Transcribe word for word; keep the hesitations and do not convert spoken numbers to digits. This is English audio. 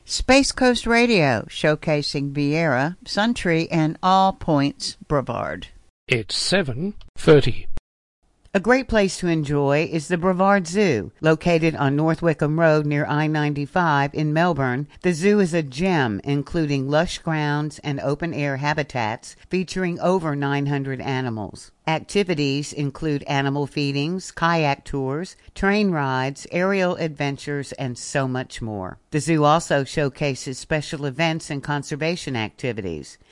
Space Coast Radio, showcasing Viera, Suntree, and All Points Brevard. It's seven thirty. A great place to enjoy is the Brevard Zoo. Located on North Wickham Road near I ninety-five in Melbourne, the zoo is a gem, including lush grounds and open-air habitats featuring over nine hundred animals. Activities include animal feedings, kayak tours, train rides, aerial adventures, and so much more. The zoo also showcases special events and conservation activities.